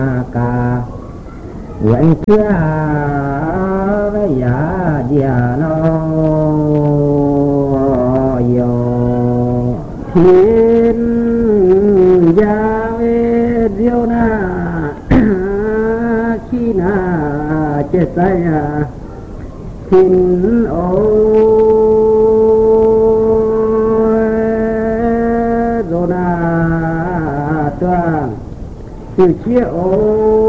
ca nguyện chưa với giả địa nó yo thiên gia về diêu na khi na chết say thiên ô rồi na toang từ chia ô